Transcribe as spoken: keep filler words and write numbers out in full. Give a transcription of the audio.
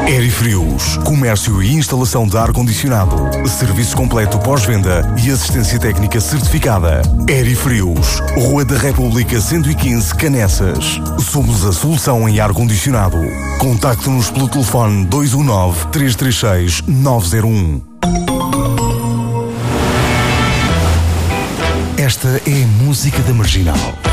Aerifrios, comércio e instalação de ar-condicionado, serviço completo pós-venda e assistência técnica certificada. Aerifrios, Rua da República cento e quinze, Canessas. Somos a solução em ar-condicionado. Contacte-nos pelo telefone dois um nove, três três seis, nove zero um. Esta é a música da Marginal.